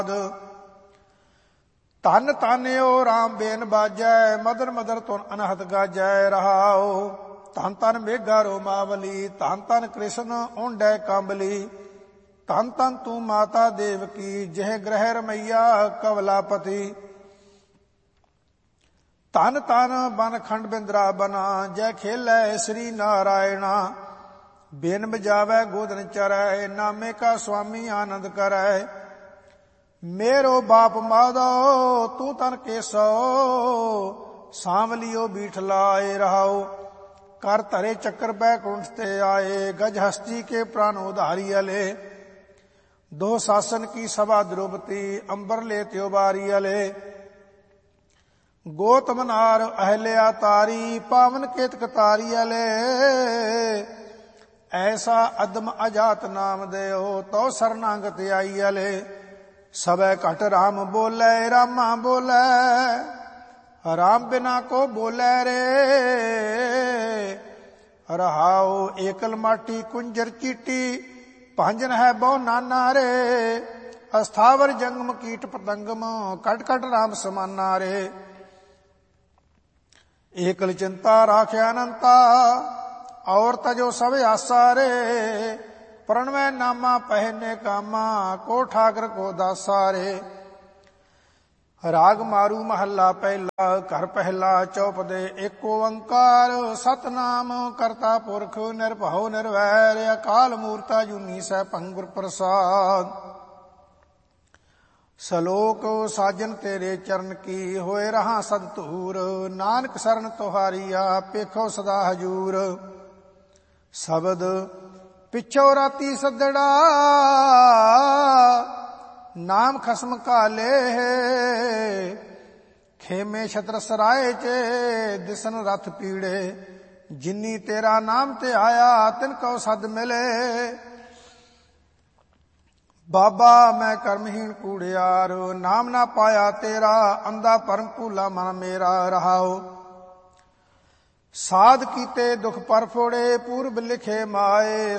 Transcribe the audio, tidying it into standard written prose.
ਧਨ ਧਨਿਓ ਰਾਮ ਬੇਨ ਬਾਜੈ, mother mother ਤੁਨ ਅਨਹਦ ਗਾਜੈ ਰਹਾਉ। ਧਨ ਧਨ ਮੇਘਾ ਰੋਮਾਵਲੀ, ਧਨ ਧਨ ਕ੍ਰਿਸ਼ਨ ਓਂਡੈ ਕੰਬਲੀ। ਧਨ ਧਨ ਤੂੰ ਮਾਤਾ ਦੇਵਕੀ, ਜਿਹ ਗ੍ਰਹਿ ਰਮਈਆ ਕਵਲਾਪਤੀ। ਧਨ ਧਨ ਬਨ ਖੰਡ ਬਿੰਦਰਾ ਬਨਾ, ਜੈ ਖੇਲੈ ਸ੍ਰੀ ਨਾਰਾਇਣਾ। ਬੇਨ ਬਜਾਵੈ ਗੋਦਨ ਚਰੈ, ਨਾਮੇ ਕਾ ਸੁਆਮੀ ਆਨੰਦ ਕਰੈ। मेरो बाप माधो तू तन केसो, सांवलियो बीठ लाए रहाओ। कर धरे चक्कर बैकुंठ ते आए, गज हस्ती के प्राण उधारी अले। दो शासन की सभा द्रौपदी, अंबर ले त्यो बारी अले। गौतम नार अहल्या तारी, पावन केतक तारी अले। ऐसा अदम अजात नाम देओ, तो शरणागत आई अले। सबे घट राम बोले, रामा बोले, राम बिना को बोले रे। रहाओ एकल माटी कुंजर चीटी, भांजन है बहु नाना रे। अस्थावर जंगम कीट पतंगम, कट कट राम समाना रे। एकल चिंता राख्या अनंता, और तजो सब आसा रे। प्रणवै नामा पहने कामा, को ठाकर को दासा रे। राग मारू महला पहला, घर पहला चौपदे एक ओंकार। सतनाम करता पुरख निर्भव निर्वैर, अकाल मूर्ता जूनी सै भंगुर प्रसाद। सलोक साजन तेरे चरण की, होए रहा सदतूर। नानक सरन तुहारिया, पेखो सदा हजूर। शब्द पिछो राती सदड़ा, नाम खसम काले। खेमे छत्र सराय चे, दिसन रथ पीड़े। जिन्नी तेरा नाम ते आया, तिनको सद मिले। बाबा मैं कर्महीन कूड़ियार, नाम ना पाया तेरा। अंधा परम भूला मन मेरा रहाओ। साध कीते दुख पर फोड़े, पूर्व लिखे माए।